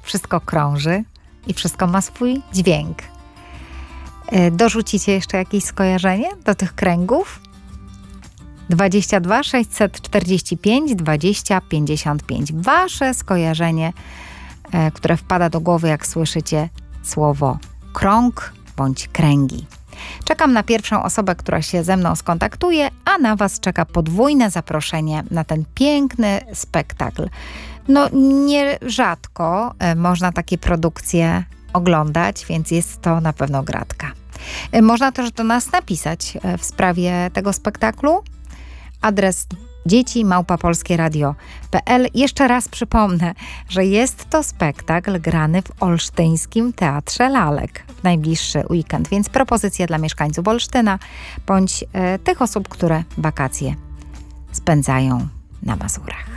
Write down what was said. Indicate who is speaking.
Speaker 1: wszystko krąży i wszystko ma swój dźwięk. Dorzucicie jeszcze jakieś skojarzenie do tych kręgów? 22 645 20 55. Wasze skojarzenie, które wpada do głowy, jak słyszycie słowo krąg bądź kręgi. Czekam na pierwszą osobę, która się ze mną skontaktuje, a na was czeka podwójne zaproszenie na ten piękny spektakl. No nierzadko można takie produkcje oglądać, więc jest to na pewno gratka. Można też do nas napisać w sprawie tego spektaklu. Adres dzieci@polskieradio.pl. Jeszcze raz przypomnę, że jest to spektakl grany w Olsztyńskim Teatrze Lalek w najbliższy weekend, więc propozycja dla mieszkańców Olsztyna bądź tych osób, które wakacje spędzają na Mazurach.